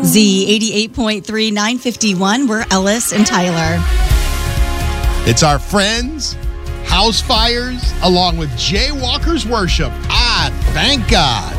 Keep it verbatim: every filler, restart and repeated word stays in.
Z eighty-eight point three, nine fifty-one. We're Ellis and Tyler. It's our friends, House Fires, along with Jaywalkers Worship. Ah, thank God.